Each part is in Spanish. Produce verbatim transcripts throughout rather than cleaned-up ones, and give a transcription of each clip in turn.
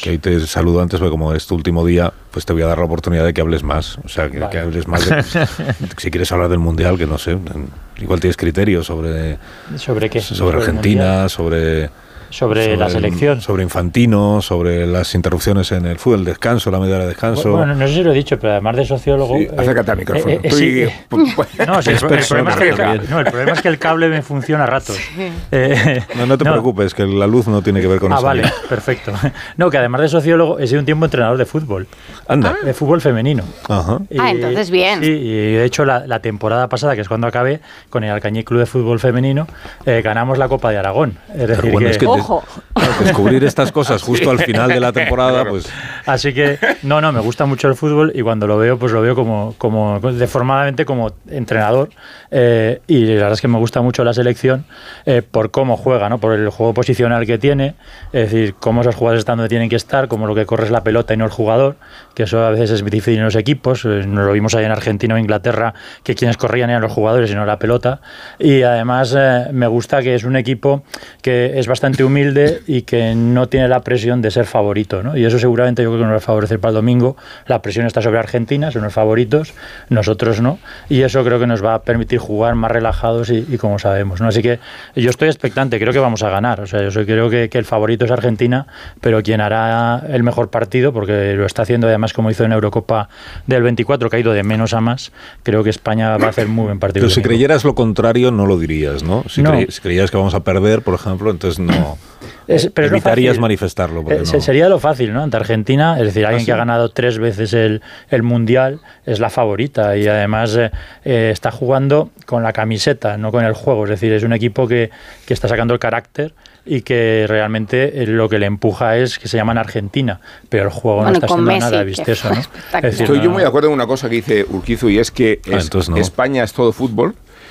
que hoy te saludo antes, porque como es tu último día, pues te voy a dar la oportunidad de que hables más. O sea, que, vale. que hables más de, si quieres hablar del Mundial, que no sé, igual tienes criterios sobre... ¿Sobre qué? Sobre, sobre Argentina, sobre... Sobre, sobre la selección. Sobre Infantino, sobre las interrupciones en el fútbol, el descanso, la media hora de descanso. Bueno, no sé si lo he dicho, pero además de sociólogo... Sí, acércate al micrófono. Eh, eh, sí, eh, no, sí, el, el, problema es que el, no, el problema es que el cable me funciona a ratos. Sí. Eh, no, no te no. preocupes, que la luz no tiene que ver con ah, eso. Ah, vale, perfecto. No, que además de sociólogo he sido un tiempo entrenador de fútbol. Anda. De fútbol femenino. Ajá. Y, ah, entonces bien. Sí, y de hecho la, la temporada pasada, que es cuando acabé, con el Alcañiz Club de Fútbol Femenino, eh, ganamos la Copa de Aragón. Es decir, bueno, que... Es que ¡Ojo! Te... descubrir estas cosas justo al final de la temporada, claro. pues... Así que, no, no, me gusta mucho el fútbol y cuando lo veo, pues lo veo como, como deformadamente como entrenador eh, y la verdad es que me gusta mucho la selección eh, por cómo juega, ¿no? Por el juego posicional que tiene, es decir, cómo esos jugadores están donde tienen que estar, cómo lo que corre es la pelota y no el jugador, que eso a veces es difícil en los equipos, eh, nos lo vimos ahí en Argentina o Inglaterra, que quienes corrían eran los jugadores y no la pelota, y además eh, me gusta que es un equipo que es bastante humilde y que no tiene la presión de ser favorito, ¿no? Y eso seguramente yo creo que nos va a favorecer para el domingo. La presión está sobre Argentina, son los favoritos, nosotros no, y eso creo que nos va a permitir jugar más relajados y, y como sabemos, ¿no? Así que yo estoy expectante, creo que vamos a ganar, o sea, yo soy, creo que, que el favorito es Argentina, pero quien hará el mejor partido, porque lo está haciendo además como hizo en Eurocopa del veinticuatro, que ha ido de menos a más, creo que España va a hacer muy buen partido. Pero si creyeras lo contrario no lo dirías, ¿no? Si, no. Cre- si creyeras que vamos a perder, por ejemplo, entonces no... Es, pero evitarías manifestarlo. Eh, no. Sería lo fácil, ¿no? Ante Argentina, es decir, alguien ¿Ah, sí? que ha ganado tres veces el, el Mundial es la favorita y además eh, eh, está jugando con la camiseta, no con el juego. Es decir, es un equipo que, que está sacando el carácter y que realmente eh, lo que le empuja es que se llaman Argentina, pero el juego bueno, no está siendo Messi, nada vistoso, ¿no? Es decir, Estoy no, yo muy de acuerdo en una cosa que dice Urquizu y es que es, ah, no. España es todo fútbol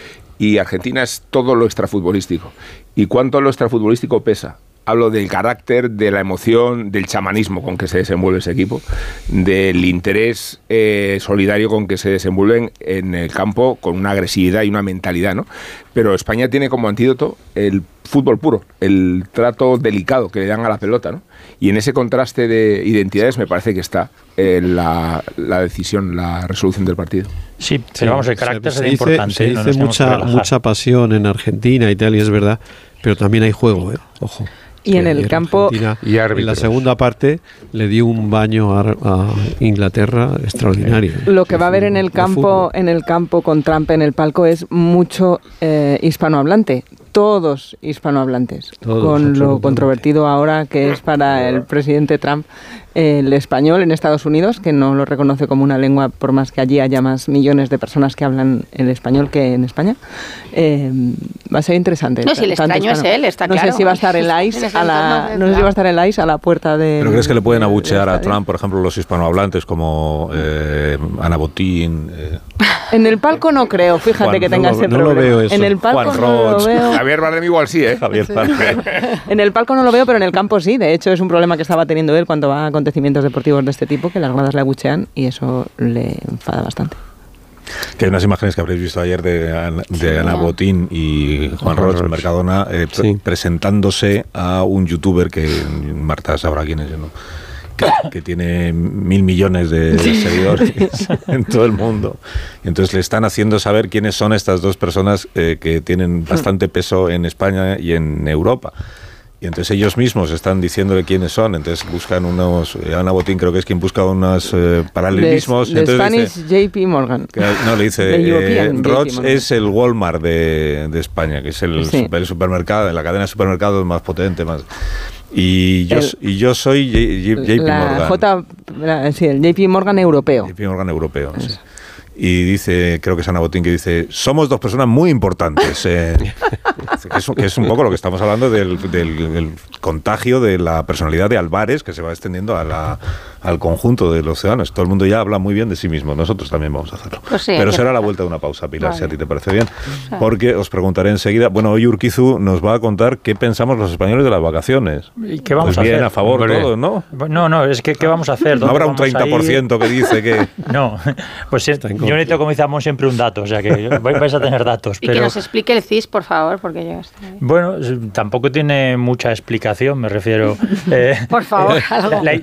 y Argentina es todo lo extrafutbolístico. ¿Y cuánto lo extrafutbolístico pesa? Hablo del carácter, de la emoción, del chamanismo con que se desenvuelve ese equipo, del interés eh, solidario con que se desenvuelven en el campo con una agresividad y una mentalidad, ¿no? Pero España tiene como antídoto el fútbol puro, el trato delicado que le dan a la pelota, ¿no? Y en ese contraste de identidades me parece que está eh, la, la decisión, la resolución del partido. Sí, pero sí, vamos, el carácter se, es importante. Se dice no mucha, mucha pasión en Argentina y tal, y es verdad, pero también hay juego, ¿eh? Ojo. Y en el en campo y en la segunda parte le dio un baño a, a Inglaterra extraordinario. Lo que va a haber en el campo, en el campo con Trump en el palco es mucho eh, hispanohablante. Todos hispanohablantes, Todos, con lo controvertido ahora que es para el presidente Trump el español en Estados Unidos, que no lo reconoce como una lengua, por más que allí haya más millones de personas que hablan el español que en España. Eh, va a ser interesante. No, si el extraño es él, está no claro. No sé si va a estar el I C E a la, no sé si va a estar el I C E a la puerta de... ¿Pero crees que le pueden abuchear a Trump, por ejemplo, los hispanohablantes como eh, Ana Botín? Eh. En el palco no creo, fíjate Juan, que tenga no, ese no problema. Lo veo eso. En el palco Juan no Roch, lo veo. Javier Bardem igual sí, ¿eh? Javier Bardem. En el palco no lo veo, pero en el campo sí. De hecho, es un problema que estaba teniendo él cuando va a acontecimientos deportivos de este tipo, que las gradas le abuchean y eso le enfada bastante. Que hay unas imágenes que habréis visto ayer de, de Ana Botín y Juan Roch en Mercadona eh, sí. pre- presentándose a un youtuber que Marta sabrá quién es, ¿no? Que, que tiene mil millones de seguidores en todo el mundo. Y entonces le están haciendo saber quiénes son estas dos personas eh, que tienen bastante peso en España y en Europa. Y entonces ellos mismos están diciéndole quiénes son. Entonces buscan unos... Ana Botín creo que es quien busca unos eh, paralelismos. De, de entonces Spanish J P Morgan. Que, no, le dice... Eh, Roch es el Walmart de, de España, que es el, sí. super, el supermercado, la cadena de supermercados más potente, más... Y yo, el, y yo soy J, J P Morgan. J, la, sí, el J P Morgan europeo. J P Morgan europeo, sí. Y dice, creo que es Ana Botín, que dice, somos dos personas muy importantes. Eh, que, es, que es un poco lo que estamos hablando del, del, del contagio de la personalidad de Álvarez, que se va extendiendo a la, al conjunto de los ciudadanos. Todo el mundo ya habla muy bien de sí mismo, nosotros también vamos a hacerlo. Pues sí, pero será la vuelta de una pausa, Pilar, vale. Si a ti te parece bien. Porque os preguntaré enseguida, bueno, hoy Urquizu nos va a contar qué pensamos los españoles de las vacaciones. ¿Y qué vamos pues a bien, hacer? a favor Hombre. todos, ¿no? No, no, es que ¿qué vamos a hacer? No habrá un treinta por ciento que dice que... No, pues sí, yo necesito, como decíamos, siempre un dato, o sea que vais a tener datos. Y pero... que nos explique el C I S, por favor, porque yo estoy... Bueno, tampoco tiene mucha explicación, me refiero... Eh, por favor, algo. La,